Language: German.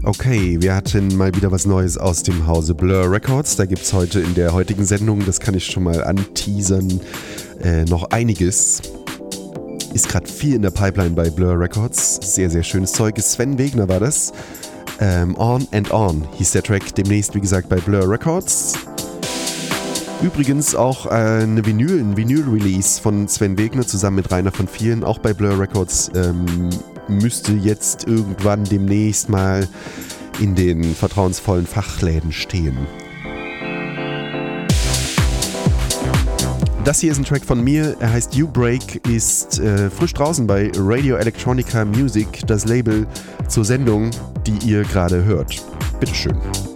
Okay, wir hatten mal wieder was Neues aus dem Hause Blur Records. Da gibt es heute in der heutigen Sendung, das kann ich schon mal anteasern, noch einiges. Ist gerade viel in der Pipeline bei Blur Records. Sehr, sehr schönes Zeug. Sven Wegner war das. On and On hieß der Track. Demnächst, wie gesagt, bei Blur Records. Übrigens auch ein Vinyl-Release von Sven Wegner zusammen mit Rainer von Vielen, auch bei Blur Records. Müsste jetzt irgendwann demnächst mal in den vertrauensvollen Fachläden stehen. Das hier ist ein Track von mir, er heißt You Break, ist frisch draußen bei Radio Electronica Music, das Label zur Sendung, die ihr gerade hört. Bitteschön.